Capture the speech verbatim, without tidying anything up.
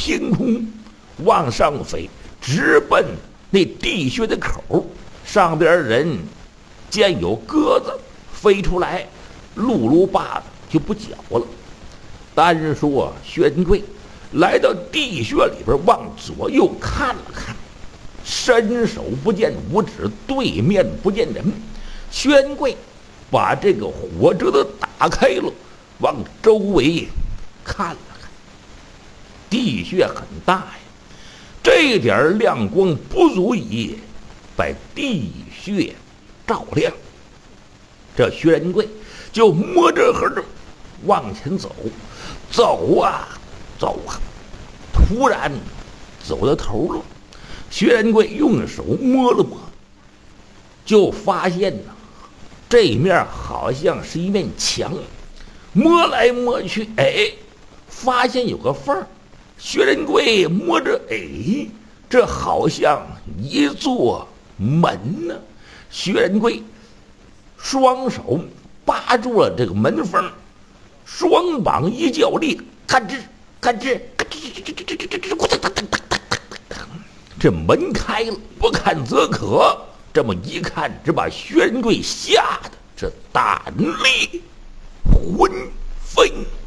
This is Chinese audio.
天空往上飞，直奔那地穴的口。上边人见有鸽子飞出来，噜噜吧的就不叫了。单说薛仁贵来到地穴里边，往左右看了看，伸手不见五指，对面不见人。薛仁贵把这个火折子打开了，往周围看了看，地穴很大呀，这点亮光不足以把地穴照亮。这薛仁贵就摸着盒子往前走，走啊走啊，突然走到头了。薛仁贵用手摸了摸，就发现呢，这面好像是一面墙，摸来摸去，哎，发现有个缝儿。薛仁贵摸着，哎，这好像一座门呢。薛仁贵双手扒住了这个门缝，双膀一较力，咔吱咔吱咔吱吱吱吱吱吱吱，这门开了。不看则可，这么一看，只把薛仁贵吓得这胆裂魂飞。